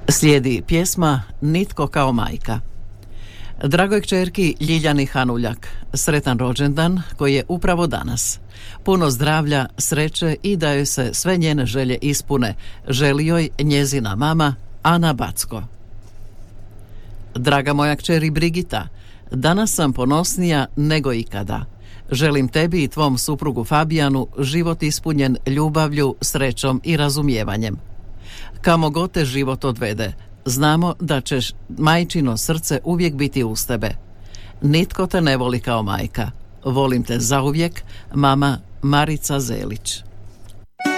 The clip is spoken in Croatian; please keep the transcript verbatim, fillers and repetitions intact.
Slijedi pjesma Nitko kao majka. Dragoj kćerki Ljiljani Hanuljak, sretan rođendan koji je upravo danas. Puno zdravlja, sreće i da joj se sve njene želje ispune, želi joj njezina mama Ana Backo. Draga moja kćeri Brigita, danas sam ponosnija nego ikada. Želim tebi i tvom suprugu Fabijanu život ispunjen ljubavlju, srećom i razumijevanjem. Kamo god te život odvede, znamo da ćeš majčino srce uvijek biti uz tebe. Nitko te ne voli kao majka. Volim te zauvijek, mama Marica Zelić.